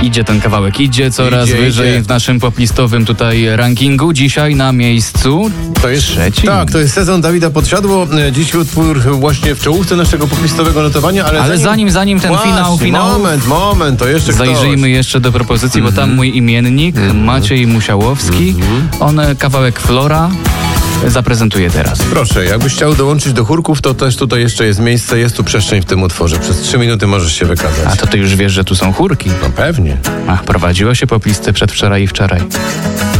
Idzie ten kawałek, idzie coraz wyżej w naszym poplistowym tutaj rankingu. Dzisiaj na miejscu to jest trzecim. Tak, to jest sezon Dawida Podsiadło. Dziś utwór właśnie w czołówce naszego poplistowego notowania, ale zanim ten finał. Moment, to jeszcze zajrzyjmy jeszcze do propozycji, bo tam mój imiennik, Maciej Musiałowski, on kawałek Flora zaprezentuje teraz. Proszę, jakbyś chciał dołączyć do chórków, to też tutaj jeszcze jest miejsce, jest tu przestrzeń w tym utworze. Przez 3 minuty możesz się wykazać. A to ty już wiesz, że tu są chórki? No pewnie. Prowadziło się poplisty przedwczoraj i wczoraj.